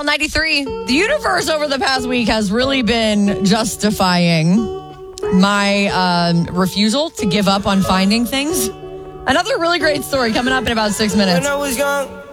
Channel 93. The universe over the past week has really been justifying my refusal to give up on finding things. Another really great story coming up in about 6 minutes. When I was young,